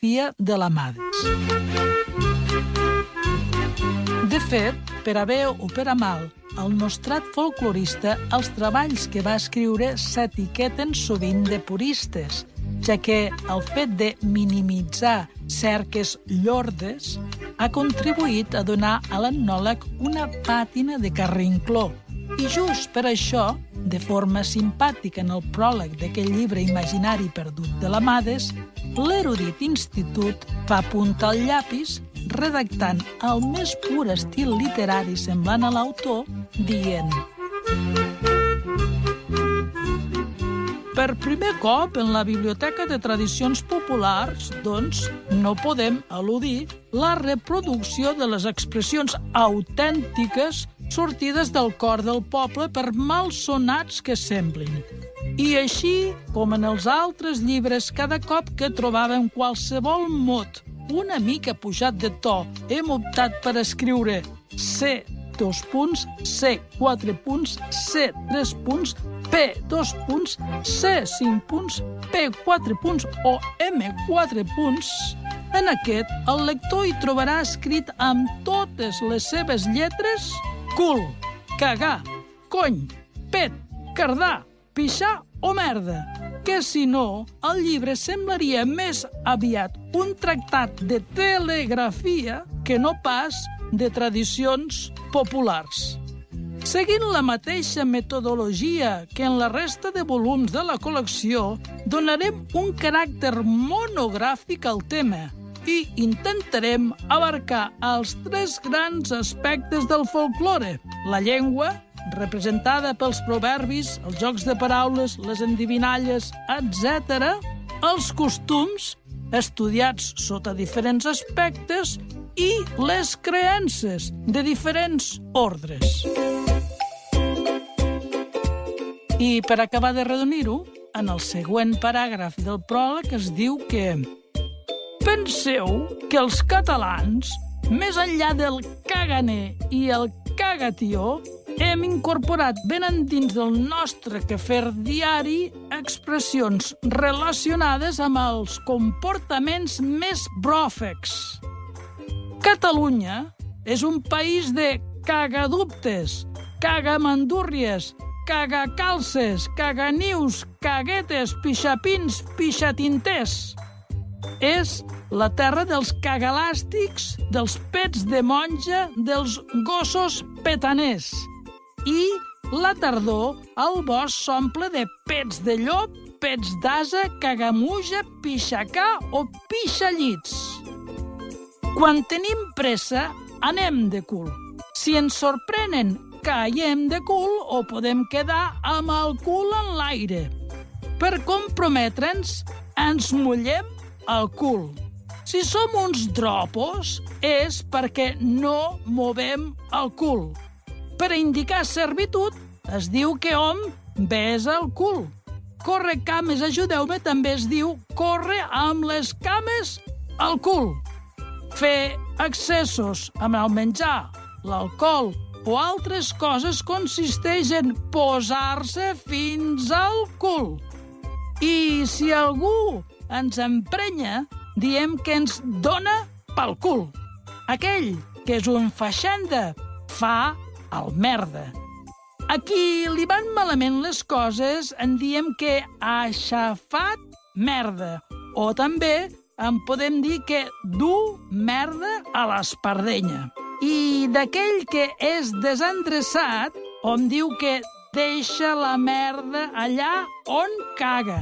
telegrafia de l'Amades. De fet, per a bé o per a mal, el nostrat folclorista, els treballs que va escriure s'etiqueten sovint de puristes, ja que el fet de minimitzar cerques llordes ha contribuït a donar a l'etnòleg una pàtina de carrincló. I just per això, de forma simpàtica en el pròleg d'aquest llibre imaginari perdut de l'Amades, l'erudit institut fa punta al llapis redactant el més pur estil literari semblant a l'autor, dient: per primer cop en la Biblioteca de Tradicions Populars, doncs, no podem eludir la reproducció de les expressions autèntiques sortides del cor del poble per malsonats que semblin. I així, com en els altres llibres, cada cop que trobàvem qualsevol mot una mica pujat de to, hem optat per escriure C, C, 4 punts, C, 3 punts, P, 2 punts, C, 5 punts, P, 4 punts o M, 4 punts. En aquest, el lector hi trobarà escrit amb totes les seves lletres cul, cagar, cony, pet, cardar, pixar o merda, que si no, el llibre semblaria més aviat un tractat de telegrafia que no pas de tradicions populars. Seguint la mateixa metodologia que en la resta de volums de la col·lecció, donarem un caràcter monogràfic al tema i intentarem abarcar els 3 grans aspectes del folklore: la llengua, representada pels proverbis, els jocs de paraules, les endivinalles, etc., els costums, estudiats sota diferents aspectes, i les creences de diferents ordres. I per acabar de redonir-ho, en el següent paràgraf del pròleg es diu que penseu que els catalans, més enllà del caganer i el cagatió, hem incorporat ben endins del nostre quefer diari expressions relacionades amb els comportaments més bròfecs. Catalunya és un país de cagadubtes, cagamandúrries, cagacalces, caganius, caguetes, pixapins, pixatinters. És la terra dels cagalàstics, dels pets de monja, dels gossos petaners. I la tardor el bosc s'omple de pets de llop, pets d'ase, cagamuja, pixacà o pixallits. Quan tenim pressa, anem de cul. Si ens sorprenen, caiem de cul o podem quedar amb el cul en l'aire. Per comprometre'ns, ens mullem el cul. Si som uns dropos, és perquè no movem el cul. Per indicar servitud, es diu que hom besa el cul. Corre cames, ajudeu-me, també es diu corre amb les cames al cul. Fer excessos amb el menjar, l'alcohol o altres coses consisteix en posar-se fins al cul. I si algú ens emprenya, diem que ens dona pel cul. Aquell que és un feixenda fa el merda. A qui li van malament les coses en diem que ha aixafat merda. O també en podem dir que du merda a l'espardenya. I d'aquell que és desendreçat, hom diu que deixa la merda allà on caga.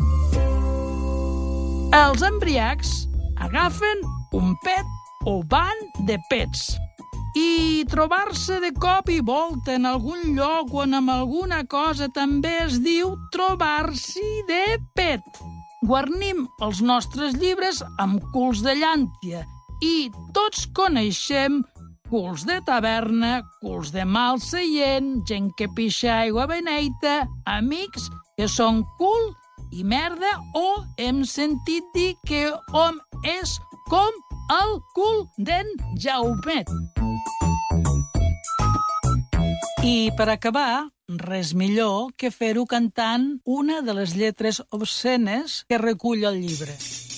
Els embriacs agafen un pet o van de pets. I trobar-se de cop i volta en algun lloc o amb alguna cosa també es diu trobar-s'hi de pet. Guarnim els nostres llibres amb culs de llàntia i tots coneixem culs de taverna, culs de mal seient, gent que pixa aigua beneita, amics que són cul i merda, o hem sentit dir que hom és com el cul d'en Jaumet. I per acabar, res millor que fer-ho cantant una de les lletres obscenes que recull el llibre.